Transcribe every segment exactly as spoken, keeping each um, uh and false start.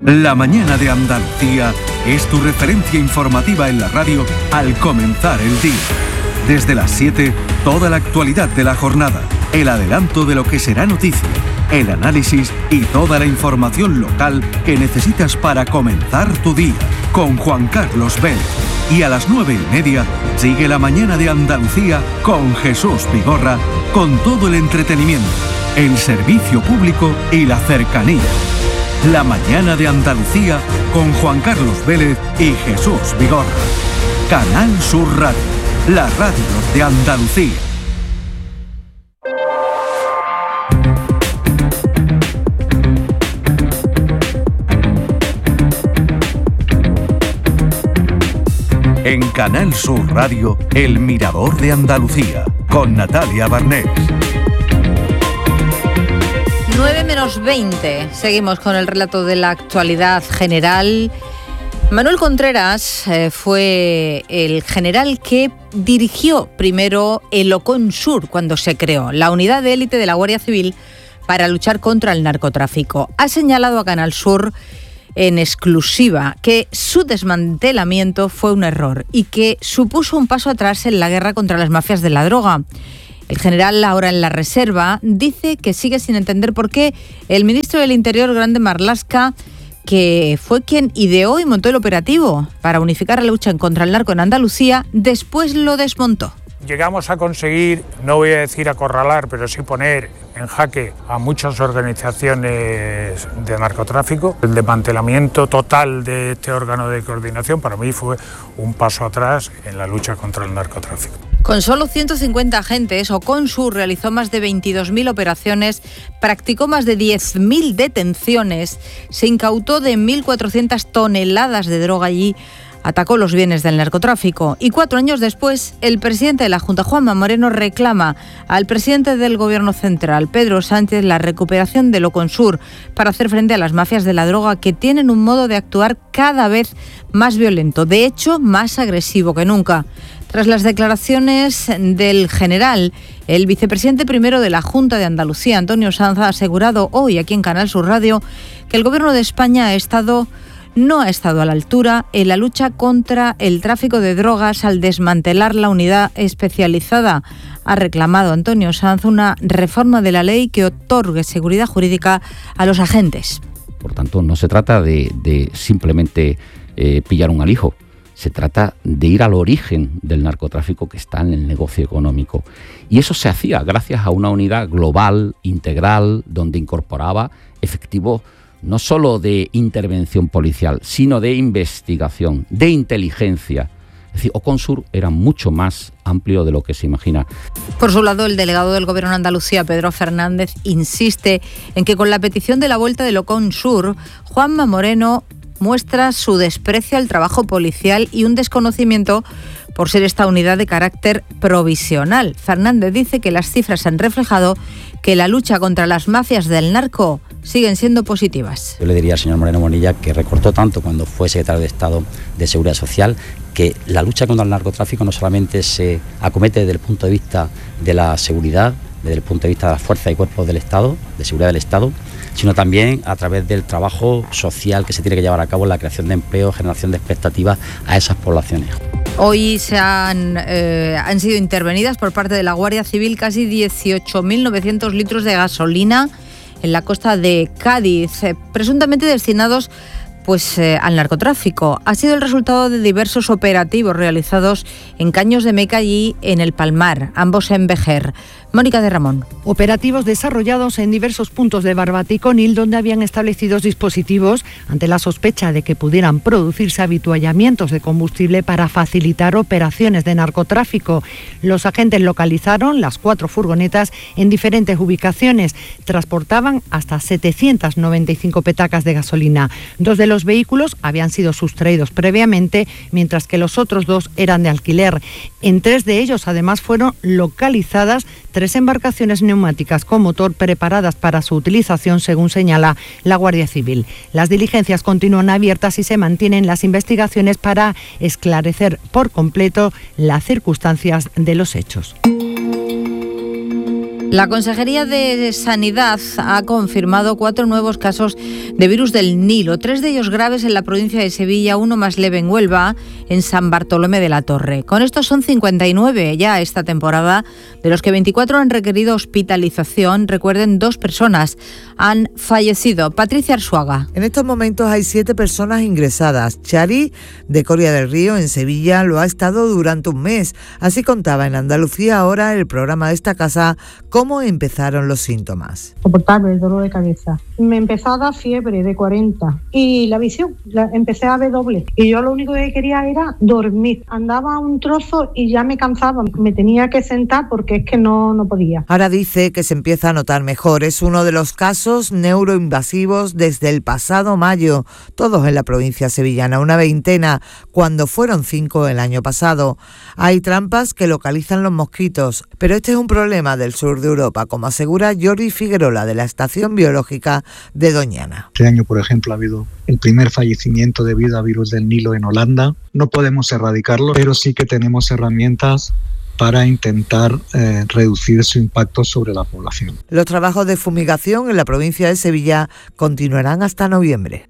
La mañana de Andalucía es tu referencia informativa en la radio al comenzar el día. Desde las siete, toda la actualidad de la jornada, el adelanto de lo que será noticia, el análisis y toda la información local que necesitas para comenzar tu día, con Juan Carlos Vélez. Y a las nueve y media, sigue la mañana de Andalucía con Jesús Vigorra, con todo el entretenimiento, el servicio público y la cercanía. La mañana de Andalucía con Juan Carlos Vélez y Jesús Vigorra. Canal Sur Radio, la radio de Andalucía. En Canal Sur Radio, El Mirador de Andalucía, con Natalia Barnés. nueve menos veinte. Seguimos con el relato de la actualidad general. Manuel Contreras eh, fue el general que dirigió primero el OCONSUR cuando se creó, la unidad de élite de la Guardia Civil para luchar contra el narcotráfico. Ha señalado a Canal Sur en exclusiva que su desmantelamiento fue un error y que supuso un paso atrás en la guerra contra las mafias de la droga. El general, ahora en la reserva, dice que sigue sin entender por qué el ministro del Interior, Grande Marlaska, que fue quien ideó y montó el operativo para unificar la lucha contra el narco en Andalucía, después lo desmontó. Llegamos a conseguir, no voy a decir acorralar, pero sí poner en jaque a muchas organizaciones de narcotráfico. El desmantelamiento total de este órgano de coordinación para mí fue un paso atrás en la lucha contra el narcotráfico. Con solo ciento cincuenta agentes, OCONSUR realizó más de veintidós mil operaciones, practicó más de diez mil detenciones, se incautó de mil cuatrocientas toneladas de droga allí, atacó los bienes del narcotráfico. Y cuatro años después, el presidente de la Junta, Juanma Moreno, reclama al presidente del Gobierno Central, Pedro Sánchez, la recuperación del OCONSUR para hacer frente a las mafias de la droga que tienen un modo de actuar cada vez más violento, de hecho, más agresivo que nunca. Tras las declaraciones del general, el vicepresidente primero de la Junta de Andalucía, Antonio Sanz, ha asegurado hoy aquí en Canal Sur Radio que el Gobierno de España ha estado, no ha estado a la altura en la lucha contra el tráfico de drogas al desmantelar la unidad especializada. Ha reclamado Antonio Sanz una reforma de la ley que otorgue seguridad jurídica a los agentes. Por tanto, no se trata de, de simplemente eh, pillar un alijo. Se trata de ir al origen del narcotráfico que está en el negocio económico. Y eso se hacía gracias a una unidad global, integral, donde incorporaba efectivos no solo de intervención policial, sino de investigación, de inteligencia. Es decir, OCONSUR era mucho más amplio de lo que se imagina. Por su lado, el delegado del Gobierno de Andalucía, Pedro Fernández, insiste en que con la petición de la vuelta del OCONSUR, Juanma Moreno muestra su desprecio al trabajo policial y un desconocimiento por ser esta unidad de carácter provisional. Fernández dice que las cifras han reflejado que la lucha contra las mafias del narco siguen siendo positivas. Yo le diría al señor Moreno Bonilla, que recortó tanto cuando fue secretario de Estado de Seguridad Social, que la lucha contra el narcotráfico no solamente se acomete desde el punto de vista de la seguridad, desde el punto de vista de las fuerzas y cuerpos del Estado, de seguridad del Estado, sino también a través del trabajo social que se tiene que llevar a cabo en la creación de empleo, generación de expectativas a esas poblaciones. Hoy se han, eh, han sido intervenidas por parte de la Guardia Civil casi dieciocho mil novecientos litros de gasolina en la costa de Cádiz, eh, presuntamente destinados pues eh, al narcotráfico. Ha sido el resultado de diversos operativos realizados en Caños de Meca y en el Palmar, ambos en Vejer. Mónica de Ramón. Operativos desarrollados en diversos puntos de Barbaticonil, donde habían establecido dispositivos ante la sospecha de que pudieran producirse habituallamientos de combustible para facilitar operaciones de narcotráfico. Los agentes localizaron las cuatro furgonetas en diferentes ubicaciones. Transportaban hasta setecientas noventa y cinco petacas de gasolina. Dos de los vehículos habían sido sustraídos previamente, mientras que los otros dos eran de alquiler. En tres de ellos, además, fueron localizadas tres embarcaciones neumáticas con motor preparadas para su utilización, según señala la Guardia Civil. Las diligencias continúan abiertas y se mantienen las investigaciones para esclarecer por completo las circunstancias de los hechos. La Consejería de Sanidad ha confirmado cuatro nuevos casos de virus del Nilo, tres de ellos graves en la provincia de Sevilla, uno más leve en Huelva, en San Bartolomé de la Torre. Con estos son cincuenta y nueve ya esta temporada, de los que veinticuatro han requerido hospitalización. Recuerden, dos personas han fallecido. Patricia Arzuaga. En estos momentos hay siete personas ingresadas. Chari, de Coria del Río, en Sevilla, lo ha estado durante un mes. Así contaba en Andalucía Ahora, el programa de esta casa, cómo empezaron los síntomas. Soportable el dolor de cabeza. Me empezó a dar fiebre de cuarenta y la visión, la, empecé a ver doble. Y yo lo único que quería era dormir. Andaba un trozo y ya me cansaba. Me tenía que sentar porque es que no, no podía. Ahora dice que se empieza a notar mejor. Es uno de los casos neuroinvasivos desde el pasado mayo. Todos en la provincia sevillana, una veintena, cuando fueron cinco el año pasado. Hay trampas que localizan los mosquitos, pero este es un problema del sur de Europa, como asegura Jordi Figuerola, de la Estación Biológica de Doñana. Este año, por ejemplo, ha habido el primer fallecimiento debido a virus del Nilo en Holanda. No podemos erradicarlo, pero sí que tenemos herramientas para intentar eh, reducir su impacto sobre la población. Los trabajos de fumigación en la provincia de Sevilla continuarán hasta noviembre.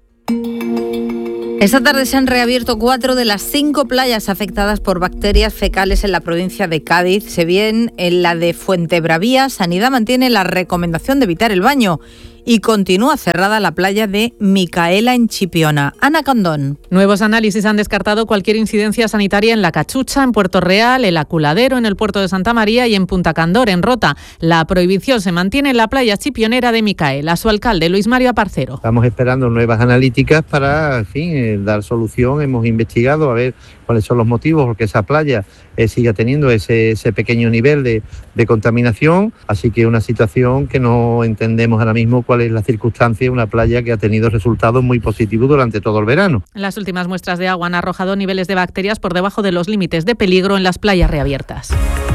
Esta tarde se han reabierto cuatro de las cinco playas afectadas por bacterias fecales en la provincia de Cádiz. Se bien en la de Fuentebravía, Sanidad mantiene la recomendación de evitar el baño y continúa cerrada la playa de Micaela en Chipiona. Ana Candón. Nuevos análisis han descartado cualquier incidencia sanitaria en La Cachucha, en Puerto Real, El Aculadero, en el puerto de Santa María y en Punta Candor, en Rota. La prohibición se mantiene en la playa chipionera de Micaela. Su alcalde, Luis Mario Aparcero. Estamos esperando nuevas analíticas para, en fin, eh, dar solución. Hemos investigado a ver cuáles son los motivos porque esa playa eh, siga teniendo ese, ese pequeño nivel de, de contaminación. Así que una situación que no entendemos ahora mismo cuál es la circunstancia, una playa que ha tenido resultados muy positivos durante todo el verano. Las últimas muestras de agua han arrojado niveles de bacterias por debajo de los límites de peligro en las playas reabiertas.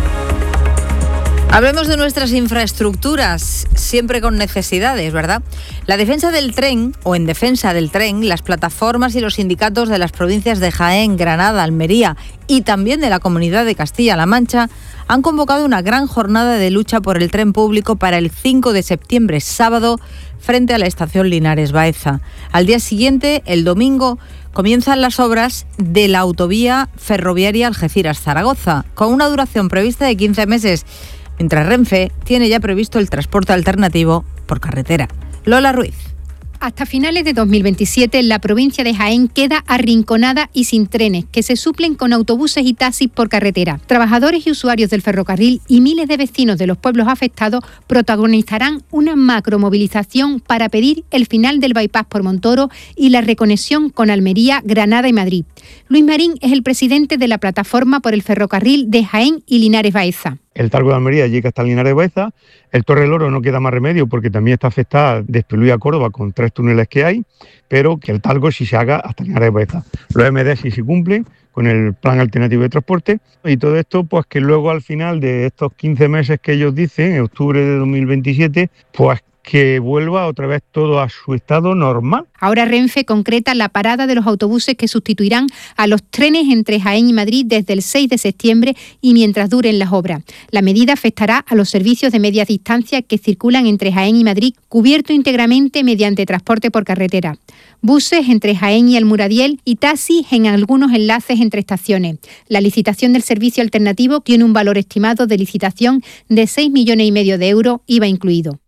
Hablemos de nuestras infraestructuras, siempre con necesidades, ¿verdad? La defensa del tren, o en defensa del tren, las plataformas y los sindicatos de las provincias de Jaén, Granada, Almería y también de la Comunidad de Castilla-La Mancha han convocado una gran jornada de lucha por el tren público para el cinco de septiembre, sábado, frente a la estación Linares Baeza. Al día siguiente, el domingo, comienzan las obras de la autovía ferroviaria Algeciras-Zaragoza, con una duración prevista de quince meses, mientras Renfe tiene ya previsto el transporte alternativo por carretera. Lola Ruiz. Hasta finales de dos mil veintisiete, la provincia de Jaén queda arrinconada y sin trenes, que se suplen con autobuses y taxis por carretera. Trabajadores y usuarios del ferrocarril y miles de vecinos de los pueblos afectados protagonizarán una macromovilización para pedir el final del bypass por Montoro y la reconexión con Almería, Granada y Madrid. Luis Marín es el presidente de la plataforma por el ferrocarril de Jaén y Linares Baeza. El Talgo de Almería llega hasta Linares Baeza, el Torre del Oro no queda más remedio porque también está afectada de Espelúa a Córdoba con tres túneles que hay, pero que el Talgo sí se haga hasta Linares Baeza. Los M D sí se cumplen con el plan alternativo de transporte y todo esto pues que luego al final de estos quince meses que ellos dicen, en octubre de dos mil veintisiete, pues que vuelva otra vez todo a su estado normal. Ahora Renfe concreta la parada de los autobuses que sustituirán a los trenes entre Jaén y Madrid desde el seis de septiembre y mientras duren las obras. La medida afectará a los servicios de media distancia que circulan entre Jaén y Madrid, cubierto íntegramente mediante transporte por carretera. Buses entre Jaén y Almuradiel y taxis en algunos enlaces entre estaciones. La licitación del servicio alternativo tiene un valor estimado de licitación de seis millones y medio de euros, I V A incluido.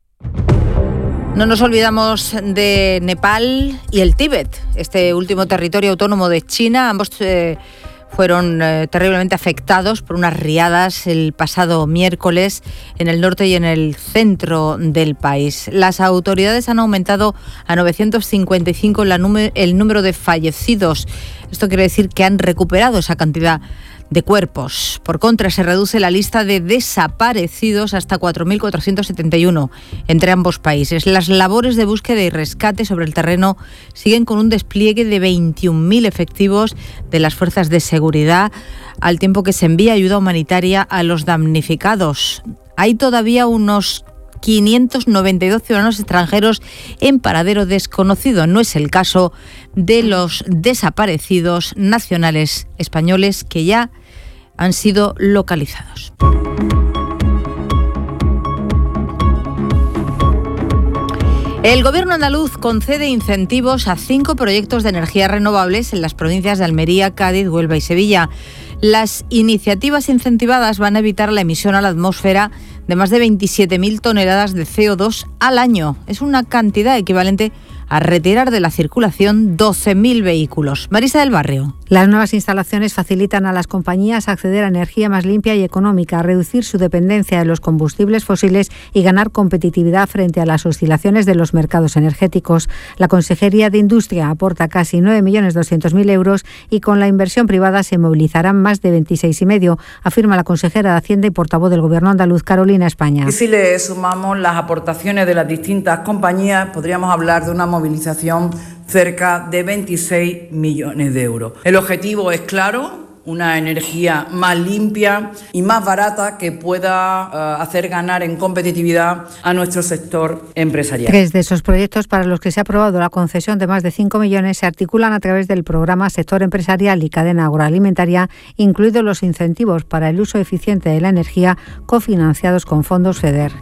No nos olvidamos de Nepal y el Tíbet, este último territorio autónomo de China. Ambos eh, fueron eh, terriblemente afectados por unas riadas el pasado miércoles en el norte y en el centro del país. Las autoridades han aumentado a novecientos cincuenta y cinco la nume- el número de fallecidos. Esto quiere decir que han recuperado esa cantidad de cuerpos. Por contra, se reduce la lista de desaparecidos hasta cuatro mil cuatrocientos setenta y uno entre ambos países. Las labores de búsqueda y rescate sobre el terreno siguen con un despliegue de veintiún mil efectivos de las fuerzas de seguridad, al tiempo que se envía ayuda humanitaria a los damnificados. Hay todavía unos quinientos noventa y dos ciudadanos extranjeros en paradero desconocido. No es el caso de los desaparecidos nacionales españoles que ya han sido localizados. El Gobierno andaluz concede incentivos a cinco proyectos de energías renovables en las provincias de Almería, Cádiz, Huelva y Sevilla. Las iniciativas incentivadas van a evitar la emisión a la atmósfera de más de veintisiete mil toneladas de C O dos al año. Es una cantidad equivalente a retirar de la circulación doce mil vehículos. Marisa del Barrio. Las nuevas instalaciones facilitan a las compañías acceder a energía más limpia y económica, reducir su dependencia de los combustibles fósiles y ganar competitividad frente a las oscilaciones de los mercados energéticos. La Consejería de Industria aporta casi nueve millones doscientos mil euros y con la inversión privada se movilizarán más de veintiséis y medio, afirma la consejera de Hacienda y portavoz del Gobierno andaluz, Carolina España. Y si le sumamos las aportaciones de las distintas compañías, podríamos hablar de una movilización cerca de veintiséis millones de euros. El objetivo es claro: una energía más limpia y más barata que pueda uh, hacer ganar en competitividad a nuestro sector empresarial. Tres de esos proyectos para los que se ha aprobado la concesión de más de cinco millones se articulan a través del programa Sector Empresarial y Cadena Agroalimentaria, incluidos los incentivos para el uso eficiente de la energía cofinanciados con fondos FEDER.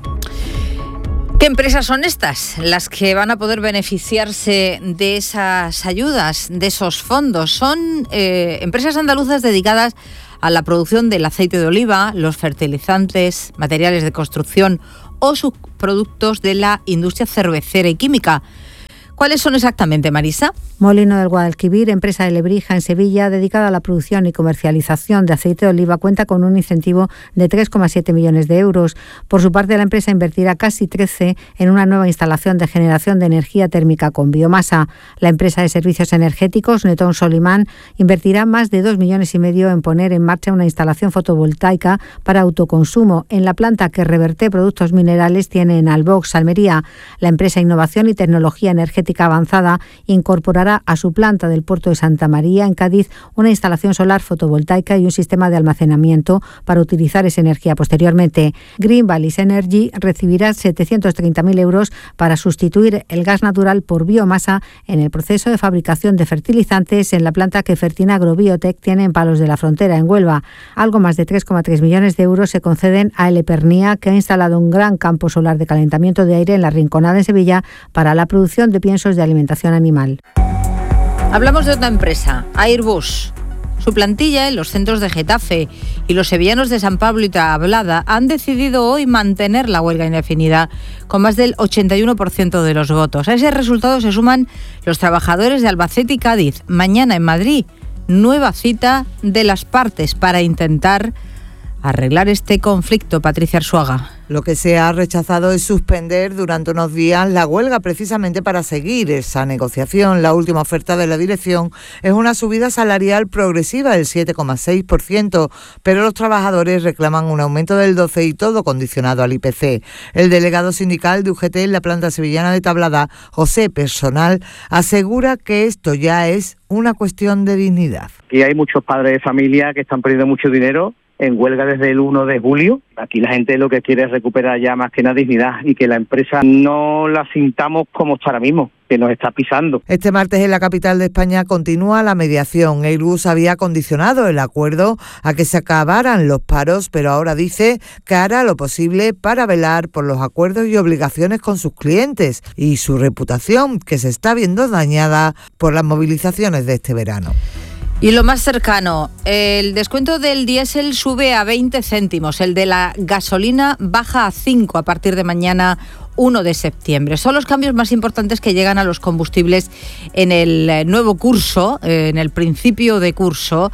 ¿Qué empresas son estas las que van a poder beneficiarse de esas ayudas, de esos fondos? Son eh, empresas andaluzas dedicadas a la producción del aceite de oliva, los fertilizantes, materiales de construcción o subproductos de la industria cervecera y química. ¿Cuáles son exactamente, Marisa? Molino del Guadalquivir, empresa de Lebrija en Sevilla, dedicada a la producción y comercialización de aceite de oliva, cuenta con un incentivo de tres coma siete millones de euros. Por su parte, la empresa invertirá casi trece en una nueva instalación de generación de energía térmica con biomasa. La empresa de servicios energéticos, Netón Solimán, invertirá más de dos millones y medio en poner en marcha una instalación fotovoltaica para autoconsumo en la planta que Reverte Productos Minerales tiene en Albox, Almería. La empresa Innovación y Tecnología Energética Avanzada incorporará a su planta del puerto de Santa María, en Cádiz, una instalación solar fotovoltaica y un sistema de almacenamiento para utilizar esa energía posteriormente. Green Valleys Energy recibirá setecientos treinta mil euros para sustituir el gas natural por biomasa en el proceso de fabricación de fertilizantes en la planta que Fertina Agrobiotech tiene en Palos de la Frontera, en Huelva. Algo más de tres coma tres millones de euros se conceden a Elepernía, que ha instalado un gran campo solar de calentamiento de aire en la Rinconada, en Sevilla, para la producción de piensos de alimentación animal. Hablamos de otra empresa, Airbus. Su plantilla en los centros de Getafe y los sevillanos de San Pablo y Tablada han decidido hoy mantener la huelga indefinida con más del ochenta y uno por ciento de los votos. A ese resultado se suman los trabajadores de Albacete y Cádiz. Mañana en Madrid, nueva cita de las partes para intentar arreglar este conflicto. Patricia Arzuaga. Lo que se ha rechazado es suspender durante unos días la huelga precisamente para seguir esa negociación. La última oferta de la dirección es una subida salarial progresiva del siete coma seis por ciento, pero los trabajadores reclaman un aumento del doce por ciento y todo condicionado al I P C. El delegado sindical de U G T en la planta sevillana de Tablada, José Personal, asegura que esto ya es una cuestión de dignidad. Aquí hay muchos padres de familia que están perdiendo mucho dinero en huelga desde el uno de julio. Aquí la gente lo que quiere es recuperar ya más que nada dignidad y que la empresa no la sintamos como está ahora mismo, que nos está pisando. Este martes en la capital de España continúa la mediación. Airbus había condicionado el acuerdo a que se acabaran los paros, pero ahora dice que hará lo posible para velar por los acuerdos y obligaciones con sus clientes y su reputación, que se está viendo dañada por las movilizaciones de este verano. Y lo más cercano, el descuento del diésel sube a veinte céntimos, el de la gasolina baja a cinco a partir de mañana uno de septiembre. Son los cambios más importantes que llegan a los combustibles en el nuevo curso, en el principio de curso,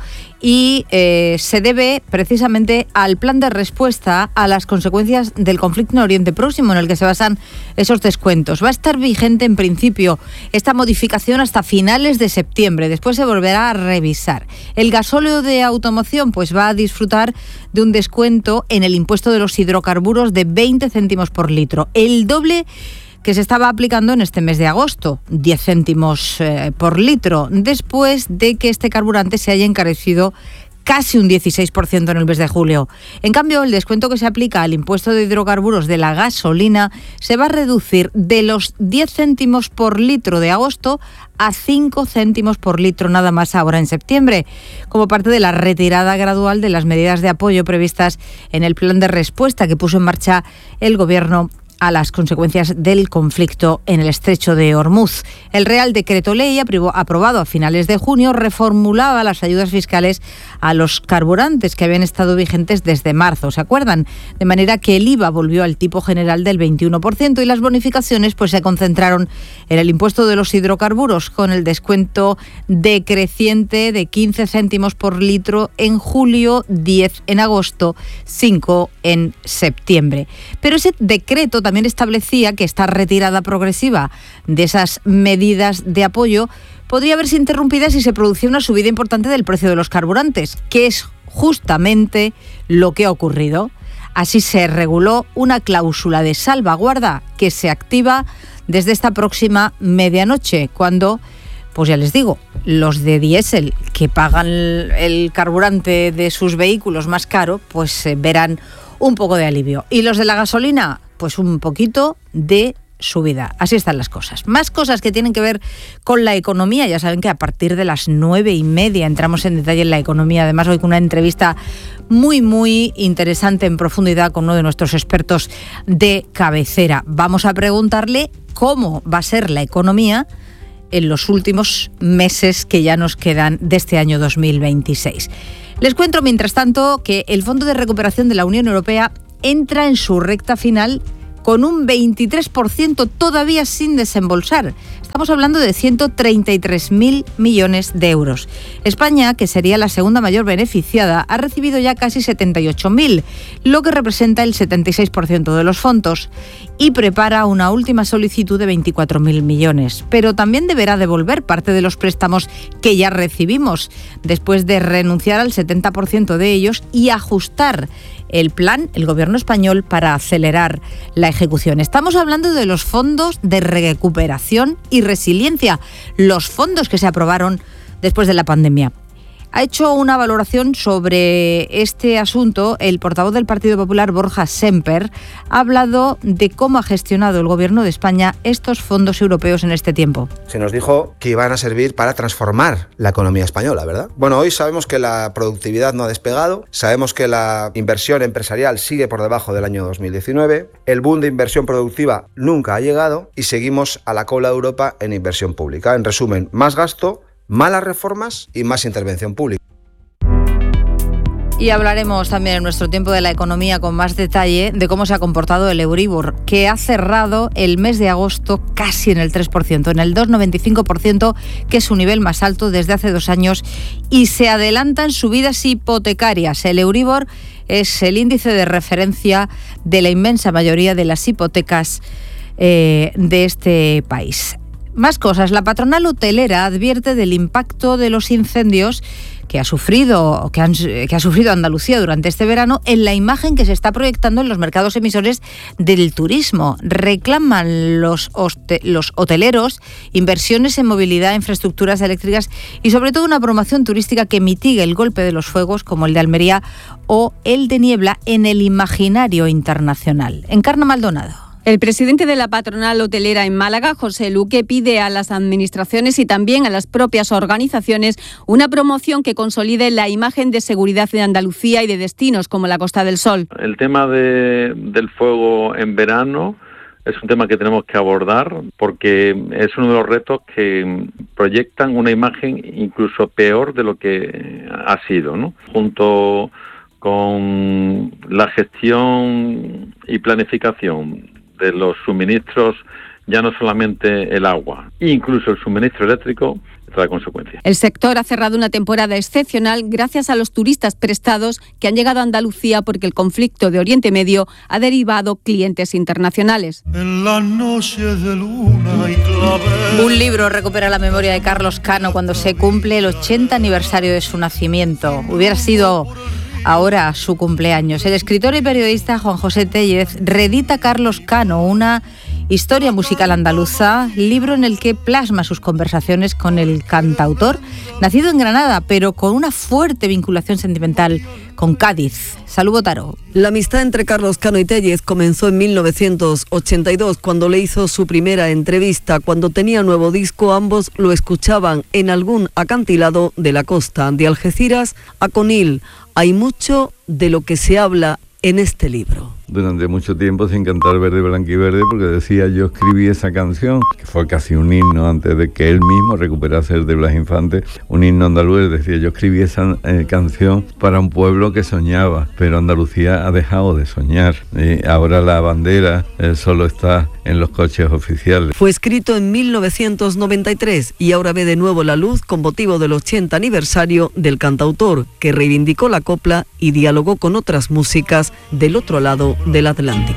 y eh, se debe precisamente al plan de respuesta a las consecuencias del conflicto en Oriente Próximo, en el que se basan esos descuentos. Va a estar vigente en principio esta modificación hasta finales de septiembre, después se volverá a revisar. El gasóleo de automoción pues va a disfrutar de un descuento en el impuesto de los hidrocarburos de veinte céntimos por litro, el doble que se estaba aplicando en este mes de agosto, diez céntimos eh, por litro, después de que este carburante se haya encarecido casi un dieciséis por ciento en el mes de julio. En cambio, el descuento que se aplica al impuesto de hidrocarburos de la gasolina se va a reducir de los diez céntimos por litro de agosto a cinco céntimos por litro nada más ahora en septiembre, como parte de la retirada gradual de las medidas de apoyo previstas en el plan de respuesta que puso en marcha el Gobierno a las consecuencias del conflicto en el estrecho de Hormuz. El Real Decreto Ley, aprobado a finales de junio, reformulaba las ayudas fiscales a los carburantes que habían estado vigentes desde marzo, ¿se acuerdan? De manera que el I V A volvió al tipo general del veintiuno por ciento y las bonificaciones pues se concentraron en el impuesto de los hidrocarburos, con el descuento decreciente de quince céntimos por litro en julio, diez en agosto, cinco en septiembre. Pero ese decreto también establecía que esta retirada progresiva de esas medidas de apoyo podría verse interrumpida si se producía una subida importante del precio de los carburantes, que es justamente lo que ha ocurrido. Así se reguló una cláusula de salvaguarda que se activa desde esta próxima medianoche, cuando, pues ya les digo, los de diésel que pagan el carburante de sus vehículos más caro, pues eh, verán un poco de alivio. Y los de la gasolina, pues un poquito de subida. Así están las cosas. Más cosas que tienen que ver con la economía. Ya saben que a partir de las nueve y media entramos en detalle en la economía. Además, hoy con una entrevista muy, muy interesante en profundidad con uno de nuestros expertos de cabecera. Vamos a preguntarle cómo va a ser la economía en los últimos meses que ya nos quedan de este año dos mil veintiséis. Les cuento, mientras tanto, que el Fondo de Recuperación de la Unión Europea entra en su recta final con un veintitrés por ciento todavía sin desembolsar. Estamos hablando de ciento treinta y tres mil millones de euros. España, que sería la segunda mayor beneficiada, ha recibido ya casi setenta y ocho mil, lo que representa el setenta y seis por ciento de los fondos, y prepara una última solicitud de veinticuatro mil millones. Pero también deberá devolver parte de los préstamos que ya recibimos, después de renunciar al setenta por ciento de ellos y ajustar el plan, el gobierno español, para acelerar la ejecución. Estamos hablando de los fondos de recuperación y resiliencia, los fondos que se aprobaron después de la pandemia. Ha hecho una valoración sobre este asunto el portavoz del Partido Popular, Borja Semper. Ha hablado de cómo ha gestionado el Gobierno de España estos fondos europeos en este tiempo. Se nos dijo que iban a servir para transformar la economía española, ¿verdad? Bueno, hoy sabemos que la productividad no ha despegado, sabemos que la inversión empresarial sigue por debajo del año dos mil diecinueve, el boom de inversión productiva nunca ha llegado y seguimos a la cola de Europa en inversión pública. En resumen, más gasto, malas reformas y más intervención pública. Y hablaremos también en nuestro tiempo de la economía con más detalle de cómo se ha comportado el Euribor, que ha cerrado el mes de agosto casi en el tres por ciento, en el dos coma noventa y cinco por ciento, que es su nivel más alto desde hace dos años, y se adelantan subidas hipotecarias. El Euribor es el índice de referencia de la inmensa mayoría de las hipotecas eh, de este país. Más cosas. La patronal hotelera advierte del impacto de los incendios que ha sufrido que, han, que ha sufrido Andalucía durante este verano en la imagen que se está proyectando en los mercados emisores del turismo. Reclaman los, hoste, los hoteleros inversiones en movilidad, infraestructuras eléctricas y sobre todo una promoción turística que mitigue el golpe de los fuegos como el de Almería o el de Niebla en el imaginario internacional. Encarna Maldonado. El presidente de la patronal hotelera en Málaga, José Luque, pide a las administraciones y también a las propias organizaciones una promoción que consolide la imagen de seguridad de Andalucía y de destinos como la Costa del Sol. El tema de, del fuego en verano es un tema que tenemos que abordar porque es uno de los retos que proyectan una imagen incluso peor de lo que ha sido, ¿no? Junto con la gestión y planificación de los suministros, ya no solamente el agua, incluso el suministro eléctrico, trae consecuencias. El sector ha cerrado una temporada excepcional gracias a los turistas prestados que han llegado a Andalucía porque el conflicto de Oriente Medio ha derivado clientes internacionales. En la noche de luna y clavel. Un libro recupera la memoria de Carlos Cano cuando se cumple el ochenta aniversario de su nacimiento. Hubiera sido ahora su cumpleaños. El escritor y periodista Juan José Tellez reedita Carlos Cano, una historia musical andaluza, libro en el que plasma sus conversaciones con el cantautor, nacido en Granada, pero con una fuerte vinculación sentimental con Cádiz. Salud, Botaro. La amistad entre Carlos Cano y Tellez comenzó en mil novecientos ochenta y dos, cuando le hizo su primera entrevista. Cuando tenía nuevo disco, ambos lo escuchaban en algún acantilado de la costa, de Algeciras a Conil. Hay mucho de lo que se habla en este libro. durante mucho tiempo sin cantar Verde, Blanco y Verde, porque decía, yo escribí esa canción, que fue casi un himno antes de que él mismo recuperase el de Blas Infante, un himno andaluz. Decía, yo escribí esa eh, canción para un pueblo que soñaba, pero Andalucía ha dejado de soñar. Y ahora la bandera eh, solo está en los coches oficiales. Fue escrito en mil novecientos noventa y tres y ahora ve de nuevo la luz con motivo del ochenta aniversario del cantautor, que reivindicó la copla y dialogó con otras músicas del otro lado del Atlántico.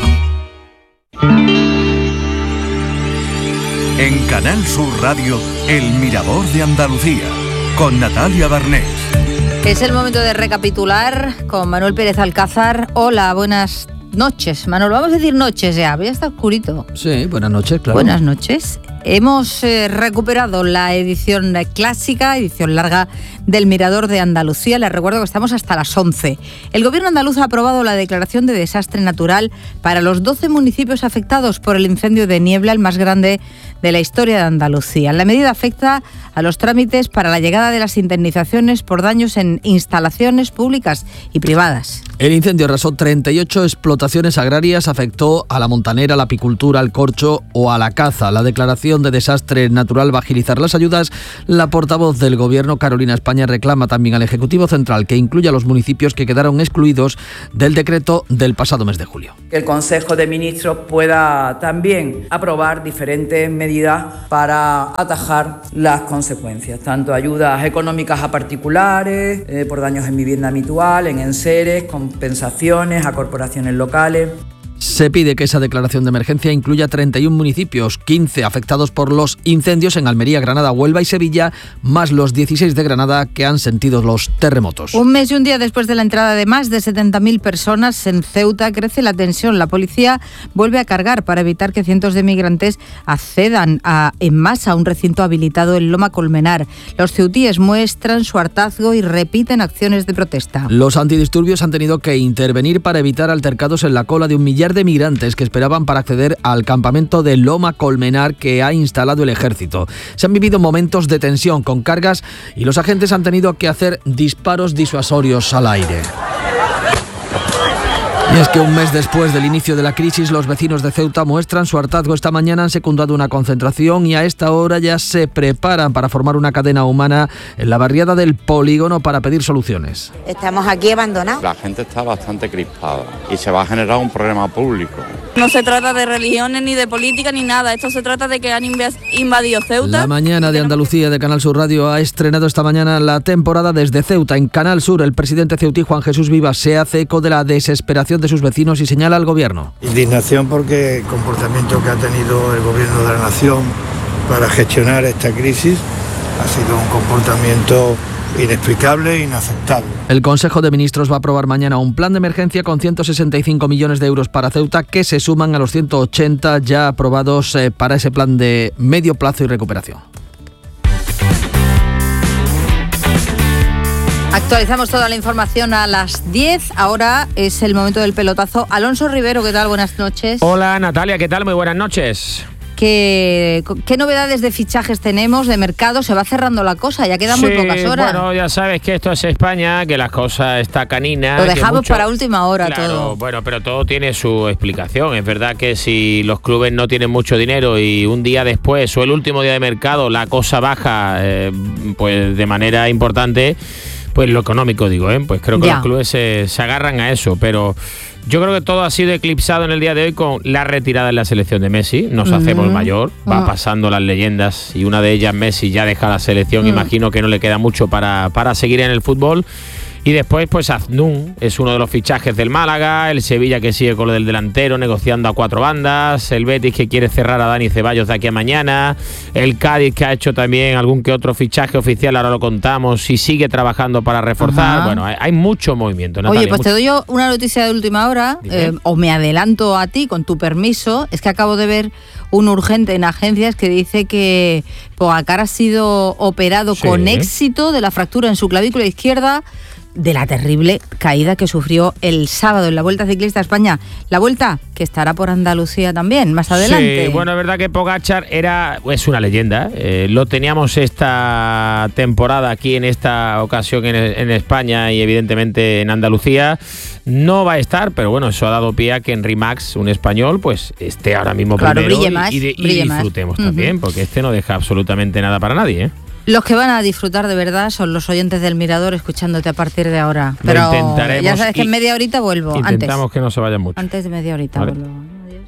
En Canal Sur Radio, El Mirador de Andalucía, con Natalia Barnés. Es el momento de recapitular con Manuel Pérez Alcázar. Hola, buenas noches. Manuel, vamos a decir noches ya, ya está oscurito. Sí, buenas noches, claro. Buenas noches. Hemos eh, recuperado la edición clásica, edición larga del Mirador de Andalucía. Les recuerdo que estamos hasta las once. El Gobierno andaluz ha aprobado la declaración de desastre natural para los doce municipios afectados por el incendio de Niebla, el más grande de la historia de Andalucía. La medida afecta a los trámites para la llegada de las indemnizaciones por daños en instalaciones públicas y privadas. El incendio arrasó treinta y ocho explotaciones agrarias, afectó a la montanera, la apicultura, al corcho o a la caza. La declaración de desastre natural va a agilizar las ayudas. La portavoz del Gobierno, Carolina España, reclama también al Ejecutivo Central que incluya a los municipios que quedaron excluidos del decreto del pasado mes de julio. Que el Consejo de Ministros pueda también aprobar diferentes medidas para atajar las consecuencias, tanto ayudas económicas a particulares, eh, por daños en vivienda habitual, en enseres, compensaciones a corporaciones locales. Se pide que esa declaración de emergencia incluya treinta y un municipios, quince afectados por los incendios en Almería, Granada, Huelva y Sevilla, más los dieciséis de Granada que han sentido los terremotos. Un mes y un día después de la entrada de más de setenta mil personas en Ceuta, crece la tensión. La policía vuelve a cargar para evitar que cientos de migrantes accedan a, en masa a un recinto habilitado en Loma Colmenar. Los ceutíes muestran su hartazgo y repiten acciones de protesta. Los antidisturbios han tenido que intervenir para evitar altercados en la cola de un millar de migrantes que esperaban para acceder al campamento de Loma Colmenar que ha instalado el ejército. Se han vivido momentos de tensión con cargas y los agentes han tenido que hacer disparos disuasorios al aire. Y es que un mes después del inicio de la crisis, los vecinos de Ceuta muestran su hartazgo. Esta mañana han secundado una concentración y a esta hora ya se preparan para formar una cadena humana en la barriada del Polígono para pedir soluciones. Estamos aquí abandonados. La gente está bastante crispada y se va a generar un problema público. No se trata de religiones, ni de política, ni nada. Esto se trata de que han invadido Ceuta. La mañana de Andalucía de Canal Sur Radio ha estrenado esta mañana la temporada desde Ceuta. En Canal Sur, el presidente ceutí, Juan Jesús Vivas, se hace eco de la desesperación de sus vecinos y señala al gobierno. Indignación porque el comportamiento que ha tenido el gobierno de la nación para gestionar esta crisis ha sido un comportamiento inexplicable e inaceptable. El Consejo de Ministros va a aprobar mañana un plan de emergencia con ciento sesenta y cinco millones de euros para Ceuta, que se suman a los ciento ochenta ya aprobados eh, para ese plan de medio plazo y recuperación. Actualizamos toda la información a las diez. Ahora es el momento del pelotazo. Alonso Rivero, ¿qué tal? Buenas noches. Hola Natalia, ¿qué tal? Muy buenas noches. ¿Qué, ¿Qué novedades de fichajes tenemos, de mercado? Se va cerrando la cosa, ya quedan sí, muy pocas horas. Bueno, ya sabes que esto es España, que las cosas está canina. Lo dejamos mucho... para última hora, claro, todo. Bueno, pero todo tiene su explicación. Es verdad que si los clubes no tienen mucho dinero y un día después o el último día de mercado la cosa baja eh, pues de manera importante, pues lo económico digo, ¿eh? Pues creo que ya. Los clubes se, se agarran a eso, pero... Yo creo que todo ha sido eclipsado en el día de hoy con la retirada en la selección de Messi. Nos uh-huh. hacemos mayor, va uh-huh. pasando las leyendas y una de ellas, Messi, ya deja la selección. Uh-huh. Imagino que no le queda mucho para, para seguir en el fútbol. Y después, pues Aznún es uno de los fichajes del Málaga, el Sevilla que sigue con lo del delantero negociando a cuatro bandas, el Betis que quiere cerrar a Dani Ceballos de aquí a mañana, el Cádiz que ha hecho también algún que otro fichaje oficial, ahora lo contamos, y sigue trabajando para reforzar. Ajá. Bueno, hay, hay mucho movimiento, Natalia. Oye, pues mucho. Te doy yo una noticia de última hora, eh, o me adelanto a ti con tu permiso, es que acabo de ver un urgente en agencias que dice que Pogacar ha sido operado sí. con éxito de la fractura en su clavícula izquierda. de la terrible caída que sufrió el sábado en la Vuelta Ciclista a España. La Vuelta que estará por Andalucía también, más adelante. Sí, bueno, es verdad que Pogačar era, es una leyenda. Eh, lo teníamos esta temporada aquí en esta ocasión en, en España y evidentemente en Andalucía. No va a estar, pero bueno, eso ha dado pie a que Henry Max, un español, pues esté ahora mismo claro, primero brille más, y, de, brille y disfrutemos más. también, uh-huh. porque este no deja absolutamente nada para nadie, ¿eh? Los que van a disfrutar de verdad son los oyentes del Mirador escuchándote a partir de ahora. Lo Pero intentaremos ya sabes que en media horita vuelvo. Intentamos antes. que no se vayan mucho. Antes de media horita vale. vuelvo.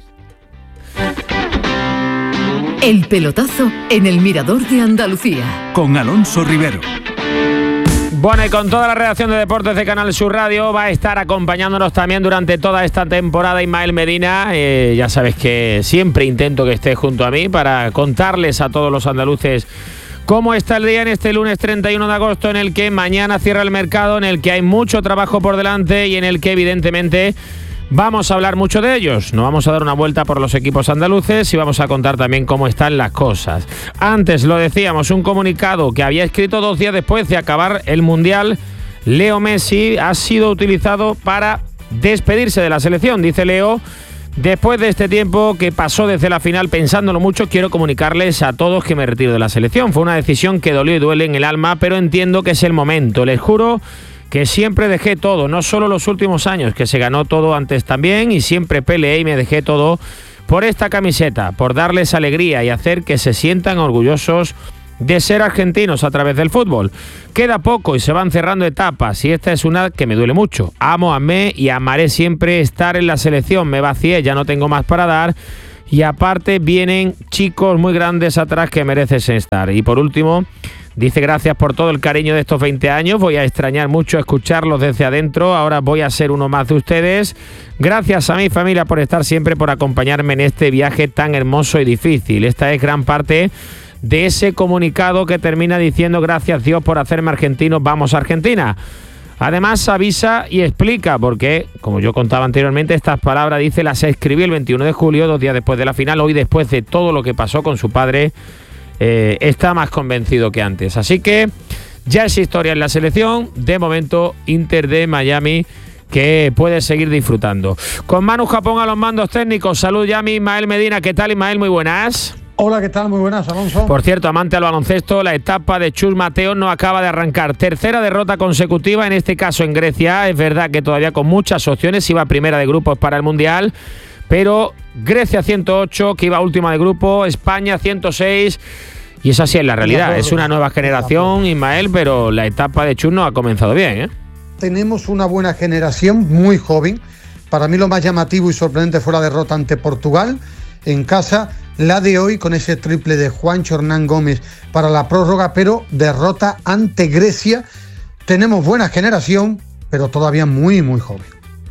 El pelotazo en el Mirador de Andalucía. Con Alonso Rivero. Bueno, y con toda la redacción de deportes de Canal Sur Radio va a estar acompañándonos también durante toda esta temporada Ismael Medina. Eh, ya sabes que siempre intento que esté junto a mí para contarles a todos los andaluces cómo está el día en este lunes treinta y uno de agosto, en el que mañana cierra el mercado, en el que hay mucho trabajo por delante y en el que evidentemente vamos a hablar mucho de ellos. Nos vamos a dar una vuelta por los equipos andaluces y vamos a contar también cómo están las cosas. Antes lo decíamos, un comunicado que había escrito dos días después de acabar el Mundial, Leo Messi, ha sido utilizado para despedirse de la selección. Dice Leo: después de este tiempo que pasó desde la final pensándolo mucho, quiero comunicarles a todos que me retiro de la selección. Fue una decisión que dolió y duele en el alma, pero entiendo que es el momento. Les juro que siempre dejé todo, no solo los últimos años, que se ganó todo antes también, y siempre peleé y me dejé todo por esta camiseta, por darles alegría y hacer que se sientan orgullosos de ser argentinos a través del fútbol. Queda poco y se van cerrando etapas, y esta es una que me duele mucho. Amo, amé y amaré siempre estar en la selección. Me vacié, ya no tengo más para dar, y aparte vienen chicos muy grandes atrás que merecen estar. Y por último, dice: gracias por todo el cariño de estos veinte años, voy a extrañar mucho escucharlos desde adentro, ahora voy a ser uno más de ustedes. Gracias a mi familia por estar siempre, por acompañarme en este viaje tan hermoso y difícil. Esta es gran parte de ese comunicado que termina diciendo: gracias Dios por hacerme argentino, vamos Argentina. Además avisa y explica, porque como yo contaba anteriormente, estas palabras, dice, las escribí el veintiuno de julio, dos días después de la final. Hoy, después de todo lo que pasó con su padre, eh, está más convencido que antes. Así que ya es historia en la selección. De momento, Inter de Miami, que puede seguir disfrutando. Con Manu Japón a los mandos técnicos. Salud, Yami. Ismael Medina. ¿Qué tal, Ismael? Muy buenas. Hola, ¿qué tal? Muy buenas, Alonso. Por cierto, amante al baloncesto, la etapa de Chus Mateo no acaba de arrancar. Tercera derrota consecutiva, en este caso en Grecia. Es verdad que todavía con muchas opciones, iba primera de grupos para el Mundial, pero Grecia ciento ocho, que iba última de grupo, España ciento seis, y es así en la realidad. Es una nueva generación, Ismael, pero la etapa de Chus no ha comenzado bien, ¿eh? Tenemos una buena generación, muy joven. Para mí lo más llamativo y sorprendente fue la derrota ante Portugal en casa. La de hoy con ese triple de Juancho Hernán Gómez para la prórroga, pero derrota ante Grecia. Tenemos buena generación, pero todavía muy, muy joven.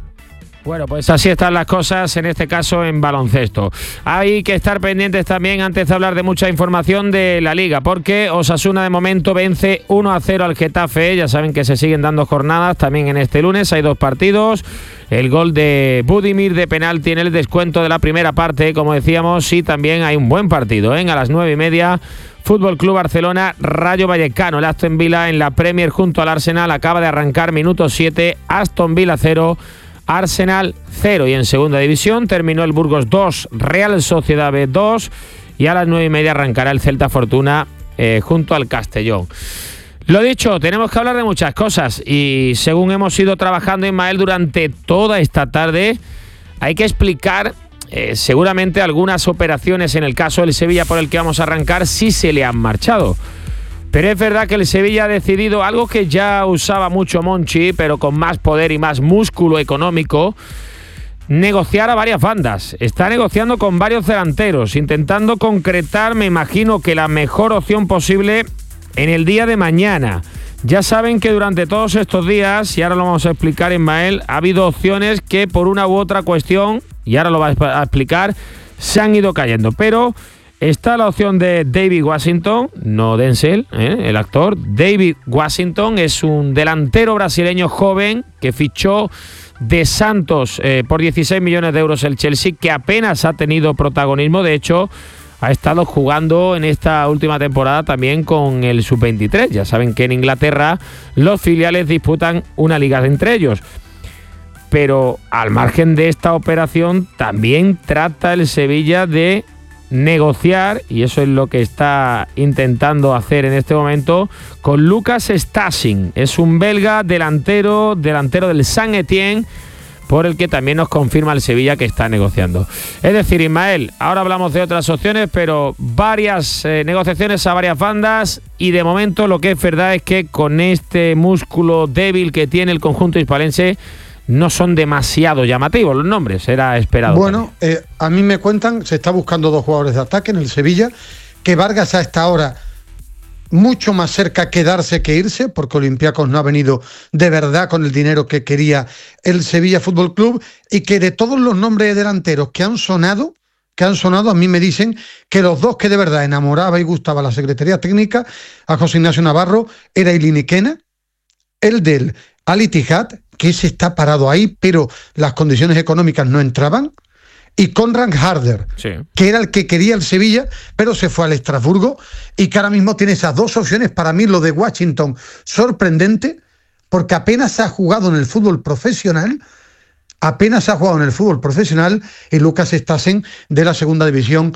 Bueno, pues así están las cosas, en este caso en baloncesto. Hay que estar pendientes también, antes de hablar de mucha información, de la Liga, porque Osasuna de momento vence uno a cero al Getafe. Ya saben que se siguen dando jornadas también en este lunes, hay dos partidos. El gol de Budimir de penalti en el descuento de la primera parte, como decíamos, y también hay un buen partido, ¿eh? A las nueve y media, Fútbol Club Barcelona, Rayo Vallecano. El Aston Villa en la Premier junto al Arsenal acaba de arrancar, minuto siete, Aston Villa cero, Arsenal cero. Y en segunda división terminó el Burgos dos, Real Sociedad B dos, y a las nueve y media arrancará el Celta Fortuna eh, junto al Castellón. Lo dicho, tenemos que hablar de muchas cosas, y según hemos ido trabajando, Ismael, durante toda esta tarde, hay que explicar eh, seguramente algunas operaciones en el caso del Sevilla, por el que vamos a arrancar, sí se le han marchado. Pero es verdad que el Sevilla ha decidido algo que ya usaba mucho Monchi, pero con más poder y más músculo económico: negociar a varias bandas. Está negociando con varios delanteros, intentando concretar, me imagino, que la mejor opción posible en el día de mañana. Ya saben que durante todos estos días, y ahora lo vamos a explicar, Ismael, ha habido opciones que por una u otra cuestión, y ahora lo va a explicar, se han ido cayendo. Pero está la opción de David Washington, no Denzel, ¿eh? el actor. David Washington es un delantero brasileño joven que fichó de Santos eh, por dieciséis millones de euros el Chelsea, que apenas ha tenido protagonismo. De hecho, ha estado jugando en esta última temporada también con el sub veintitrés. Ya saben que en Inglaterra los filiales disputan una liga entre ellos. Pero al margen de esta operación también trata el Sevilla de negociar, y eso es lo que está intentando hacer en este momento, con Lucas Stasin. Es un belga delantero, delantero del Saint-Étienne, por el que también nos confirma el Sevilla que está negociando. Es decir, Ismael, ahora hablamos de otras opciones, pero varias eh, negociaciones a varias bandas, y de momento lo que es verdad es que con este músculo débil que tiene el conjunto hispalense, no son demasiado llamativos los nombres, era esperado. Bueno, eh, a mí me cuentan, se está buscando dos jugadores de ataque en el Sevilla, que Vargas a esta hora mucho más cerca quedarse que irse, porque Olympiacos no ha venido de verdad con el dinero que quería el Sevilla Fútbol Club, y que de todos los nombres de delanteros que han sonado, que han sonado, a mí me dicen que los dos que de verdad enamoraba y gustaba la Secretaría Técnica, a José Ignacio Navarro, era Iliniquena, el del Al Ittihad, que se está parado ahí, pero las condiciones económicas no entraban, y Conrad Harder, sí, que era el que quería el Sevilla, pero se fue al Estrasburgo, y que ahora mismo tiene esas dos opciones. Para mí lo de Washington, sorprendente, porque apenas ha jugado en el fútbol profesional, apenas ha jugado en el fútbol profesional, y Lucas Stassen de la segunda división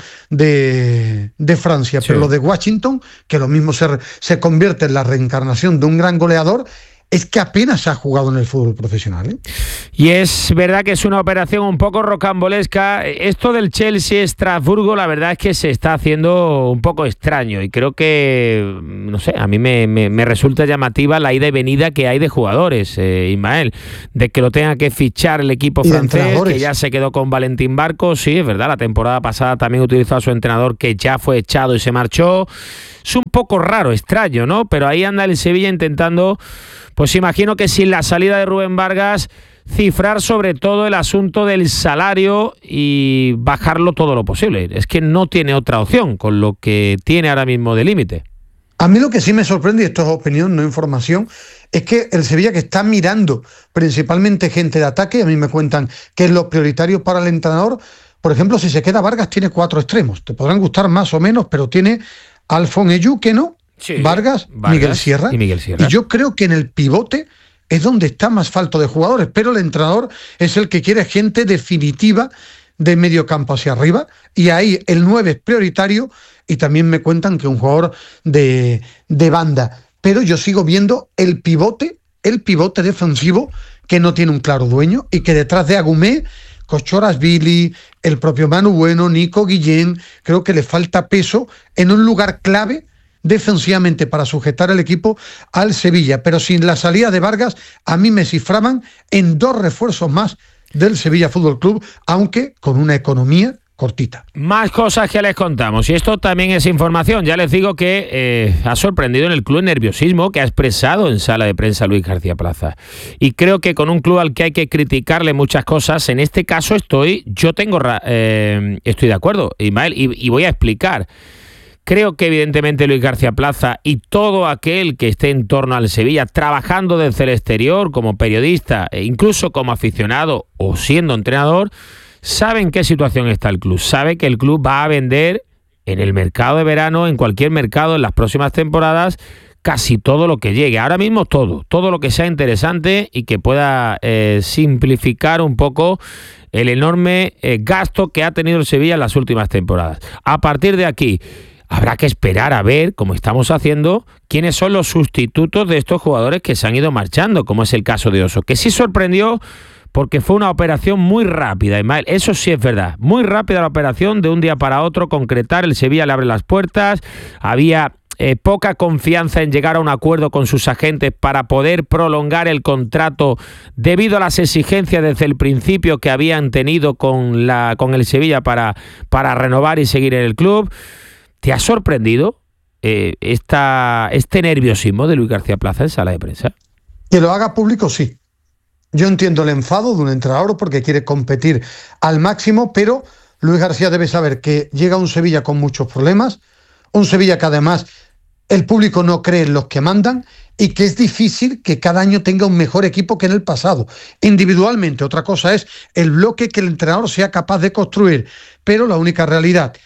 de, de Francia. Sí. Pero lo de Washington, que lo mismo se, se convierte en la reencarnación de un gran goleador, es que apenas ha jugado en el fútbol profesional, ¿eh? Y es verdad que es una operación un poco rocambolesca. Esto del Chelsea-Estrasburgo, la verdad es que se está haciendo un poco extraño, y creo que, no sé, a mí me, me, me resulta llamativa la ida y venida que hay de jugadores, eh, Ismael, de que lo tenga que fichar el equipo francés, que ya se quedó con Valentín Barco. Sí, es verdad, la temporada pasada también utilizó a su entrenador, que ya fue echado y se marchó. Es un poco raro, extraño, ¿no? Pero ahí anda el Sevilla intentando, pues imagino que sin la salida de Rubén Vargas, cifrar sobre todo el asunto del salario y bajarlo todo lo posible. Es que no tiene otra opción con lo que tiene ahora mismo de límite. A mí lo que sí me sorprende, y esto es opinión, no información, es que el Sevilla, que está mirando principalmente gente de ataque, a mí me cuentan que es lo prioritario para el entrenador. Por ejemplo, si se queda Vargas, tiene cuatro extremos. Te podrán gustar más o menos, pero tiene Alfon Eyuque, ¿no? Sí, Vargas, Vargas Miguel Sierra. Y Miguel Sierra. Y yo creo que en el pivote es donde está más falto de jugadores, pero el entrenador es el que quiere gente definitiva de medio campo hacia arriba, y ahí el nueve es prioritario, y también me cuentan que un jugador de, de banda. Pero yo sigo viendo el pivote, el pivote defensivo, que no tiene un claro dueño, y que detrás de Agumé, Cochoras Billy, el propio Manu Bueno, Nico Guillén, creo que le falta peso en un lugar clave defensivamente para sujetar el equipo al Sevilla. Pero sin la salida de Vargas, a mí me cifraban en dos refuerzos más del Sevilla Fútbol Club, aunque con una economía cortita. Más cosas que les contamos, y esto también es información. Ya les digo que eh, ha sorprendido en el club el nerviosismo que ha expresado en sala de prensa Luis García Plaza, y creo que con un club al que hay que criticarle muchas cosas, en este caso estoy yo tengo eh, estoy de acuerdo, Ismael, y, y voy a explicar. Creo que evidentemente Luis García Plaza y todo aquel que esté en torno al Sevilla, trabajando desde el exterior como periodista e incluso como aficionado o siendo entrenador, sabe en qué situación está el club, sabe que el club va a vender en el mercado de verano, en cualquier mercado en las próximas temporadas, casi todo lo que llegue. Ahora mismo todo, todo lo que sea interesante y que pueda eh, simplificar un poco el enorme eh, gasto que ha tenido el Sevilla en las últimas temporadas. A partir de aquí, habrá que esperar a ver, como estamos haciendo, quiénes son los sustitutos de estos jugadores que se han ido marchando, como es el caso de Oso, que sí sorprendió porque fue una operación muy rápida, Ismael. Eso sí es verdad, muy rápida la operación, de un día para otro concretar, el Sevilla le abre las puertas, había eh, poca confianza en llegar a un acuerdo con sus agentes para poder prolongar el contrato debido a las exigencias desde el principio que habían tenido con, la, con el Sevilla para, para renovar y seguir en el club. ¿Te ha sorprendido eh, esta, este nerviosismo de Luis García Plaza en sala de prensa? Que lo haga público, sí. Yo entiendo el enfado de un entrenador porque quiere competir al máximo, pero Luis García debe saber que llega un Sevilla con muchos problemas, un Sevilla que además el público no cree en los que mandan, y que es difícil que cada año tenga un mejor equipo que en el pasado. Individualmente, otra cosa es el bloque que el entrenador sea capaz de construir, pero la única realidad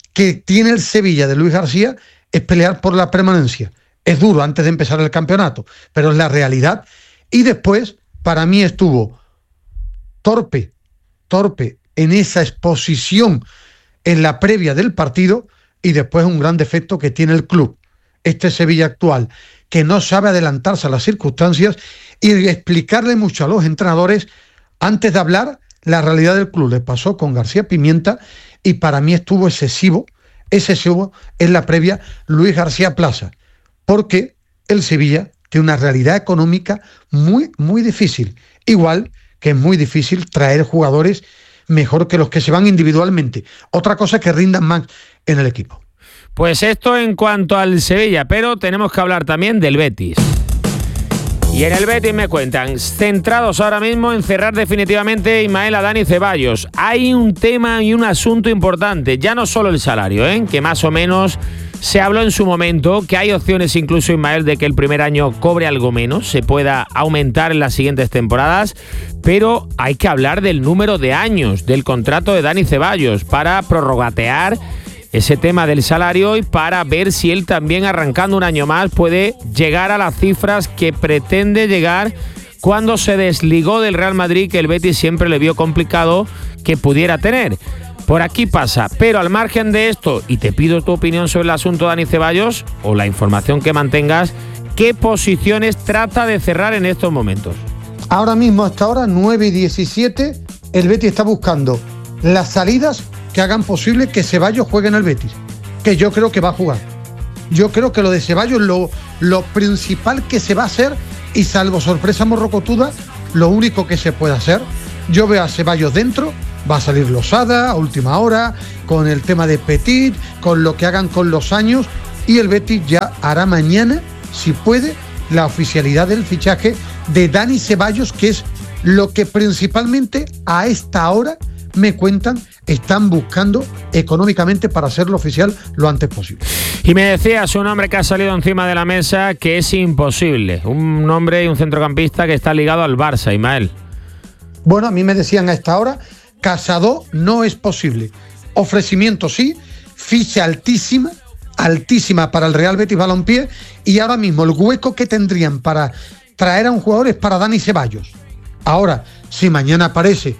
que tiene el Sevilla de Luis García es pelear por la permanencia. Es duro antes de empezar el campeonato, pero es la realidad. Y después, para mí estuvo torpe, torpe en esa exposición en la previa del partido, y después un gran defecto que tiene el club, este Sevilla actual, que no sabe adelantarse a las circunstancias y explicarle mucho a los entrenadores antes de hablar la realidad del club. Le pasó con García Pimienta y para mí estuvo excesivo, excesivo en la previa Luis García Plaza, porque el Sevilla tiene una realidad económica muy, muy difícil, igual que es muy difícil traer jugadores mejor que los que se van individualmente. Otra cosa es que rindan más en el equipo. Pues esto en cuanto al Sevilla, pero tenemos que hablar también del Betis. Y en el Betis me cuentan, centrados ahora mismo en cerrar definitivamente Ismael a Dani Ceballos. Hay un tema y un asunto importante, ya no solo el salario, ¿eh? que más o menos se habló en su momento, que hay opciones incluso, Ismael, de que el primer año cobre algo menos, se pueda aumentar en las siguientes temporadas, pero hay que hablar del número de años del contrato de Dani Ceballos para prorrogatear ese tema del salario y para ver si él también, arrancando un año más, puede llegar a las cifras que pretende llegar cuando se desligó del Real Madrid, que el Betis siempre le vio complicado que pudiera tener. Por aquí pasa, pero al margen de esto, y te pido tu opinión sobre el asunto de Dani Ceballos, o la información que mantengas, ¿qué posiciones trata de cerrar en estos momentos? Ahora mismo, hasta ahora, nueve y diecisiete, el Betis está buscando las salidas que hagan posible que Ceballos juegue en el Betis, que yo creo que va a jugar. Yo creo que lo de Ceballos, lo, lo principal que se va a hacer, y salvo sorpresa morrocotuda, lo único que se puede hacer, yo veo a Ceballos dentro, va a salir Losada a última hora, con el tema de Petit, con lo que hagan con los años, y el Betis ya hará mañana, si puede, la oficialidad del fichaje de Dani Ceballos, que es lo que principalmente a esta hora me cuentan están buscando económicamente para hacerlo oficial lo antes posible. Y me decías un nombre que ha salido encima de la mesa que es imposible, un nombre y un centrocampista que está ligado al Barça, Ismael. Bueno, a mí me decían a esta hora, Casado no es posible. Ofrecimiento sí, ficha altísima, altísima para el Real Betis Balompié, y ahora mismo el hueco que tendrían para traer a un jugador es para Dani Ceballos. Ahora, si mañana aparece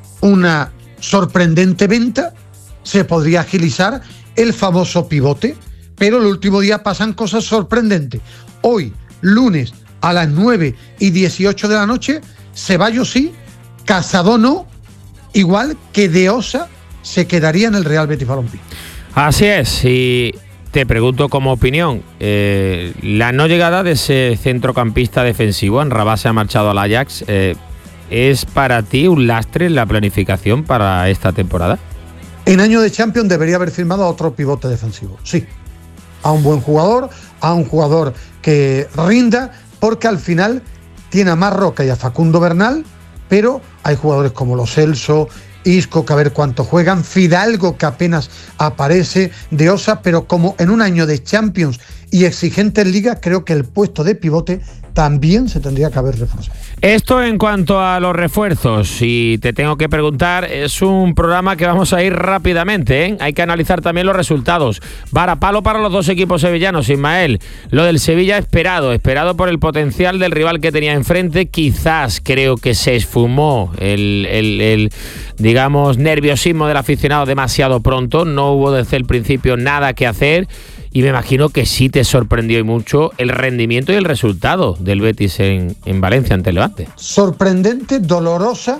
una sorprendente venta, se podría agilizar el famoso pivote, pero el último día pasan cosas sorprendentes. Hoy, lunes, a las nueve y dieciocho de la noche, Ceballos sí, Casado no, igual que De Osa se quedaría en el Real Betis Balompié. Así es, y te pregunto como opinión, eh, la no llegada de ese centrocampista defensivo, Amrabat se ha marchado al Ajax, eh, ¿es para ti un lastre en la planificación para esta temporada? En año de Champions debería haber firmado a otro pivote defensivo, sí. A un buen jugador, a un jugador que rinda, porque al final tiene a Marroca y a Facundo Bernal, pero hay jugadores como Lo Celso, Isco, que a ver cuánto juegan, Fidalgo, que apenas aparece, De Osa, pero como en un año de Champions y exigente en Liga, creo que el puesto de pivote también se tendría que haber reforzado. Esto en cuanto a los refuerzos, y te tengo que preguntar, es un programa que vamos a ir rápidamente, ¿eh? Hay que analizar también los resultados. Varapalo para los dos equipos sevillanos, Ismael. Lo del Sevilla esperado, esperado por el potencial del rival que tenía enfrente. Quizás creo que se esfumó el, el, el digamos, nerviosismo del aficionado demasiado pronto. No hubo desde el principio nada que hacer. Y me imagino que sí te sorprendió y mucho el rendimiento y el resultado del Betis en, en Valencia ante el Levante. Sorprendente, dolorosa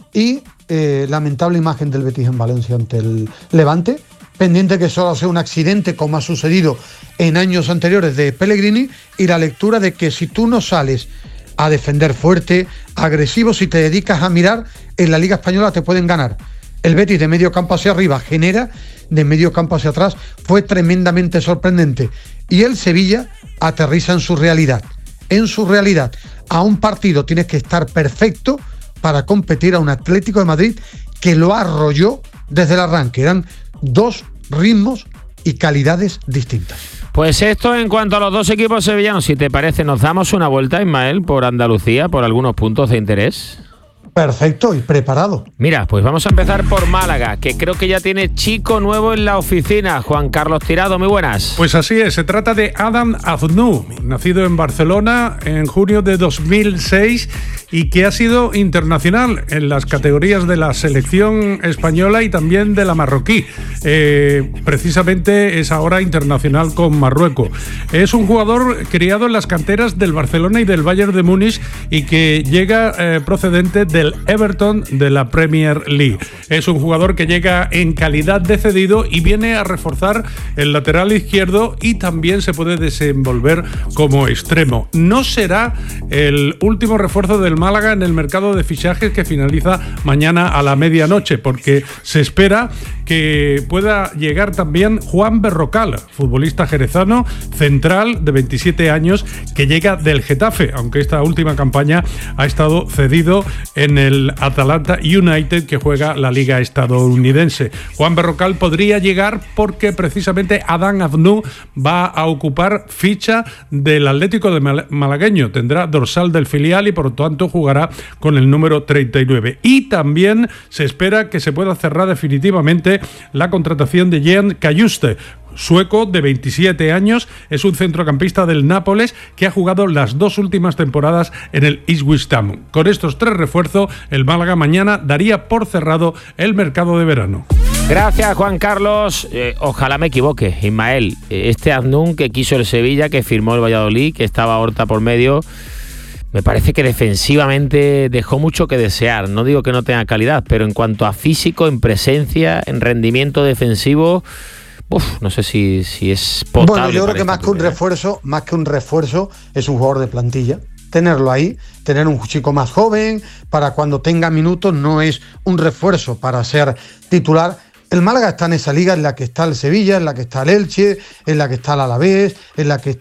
y eh, lamentable imagen del Betis en Valencia ante el Levante. Pendiente que solo sea un accidente, como ha sucedido en años anteriores de Pellegrini, y la lectura de que si tú no sales a defender fuerte, agresivo, si te dedicas a mirar, en la Liga Española te pueden ganar. El Betis de medio campo hacia arriba genera, de medio campo hacia atrás fue tremendamente sorprendente. Y el Sevilla aterriza en su realidad. En su realidad, a un partido tienes que estar perfecto para competir a un Atlético de Madrid que lo arrolló desde el arranque. Eran dos ritmos y calidades distintas. Pues esto en cuanto a los dos equipos sevillanos, si te parece, nos damos una vuelta, Ismael, por Andalucía, por algunos puntos de interés. Perfecto y preparado. Mira, pues vamos a empezar por Málaga, que creo que ya tiene chico nuevo en la oficina. Juan Carlos Tirado, muy buenas. Pues así es, se trata de Adam Aznou, nacido en Barcelona en junio de dos mil seis y que ha sido internacional en las categorías de la selección española y también de la marroquí. Eh, precisamente es ahora internacional con Marruecos. Es un jugador criado en las canteras del Barcelona y del Bayern de Múnich y que llega eh, procedente del Everton de la Premier League. Es un jugador que llega en calidad de cedido y viene a reforzar el lateral izquierdo y también se puede desenvolver como extremo. No será el último refuerzo del Málaga en el mercado de fichajes que finaliza mañana a la medianoche, porque se espera que pueda llegar también Juan Berrocal, futbolista jerezano, central de veintisiete años, que llega del Getafe, aunque esta última campaña ha estado cedido en el Atalanta United, que juega la liga estadounidense. Juan Berrocal podría llegar porque precisamente Adam Aznou va a ocupar ficha del Atlético de Mal- Malagueño, tendrá dorsal del filial y por lo tanto jugará con el número treinta y nueve. Y también se espera que se pueda cerrar definitivamente la contratación de Jean Cayuste, sueco de veintisiete años, es un centrocampista del Nápoles que ha jugado las dos últimas temporadas en el Ipswich Town. Con estos tres refuerzos, el Málaga mañana daría por cerrado el mercado de verano. Gracias, Juan Carlos. Eh, ojalá me equivoque, Ismael. Este Aznou que quiso el Sevilla, que firmó el Valladolid, que estaba Horta por medio, me parece que defensivamente dejó mucho que desear. No digo que no tenga calidad, pero en cuanto a físico, en presencia, en rendimiento defensivo, uf, no sé si, si es potable. Bueno, yo creo que más que un refuerzo, más que un refuerzo, es un jugador de plantilla. Tenerlo ahí, tener un chico más joven, para cuando tenga minutos, no es un refuerzo para ser titular. El Málaga está en esa liga en la que está el Sevilla, en la que está el Elche, en la que está el Alavés, en la que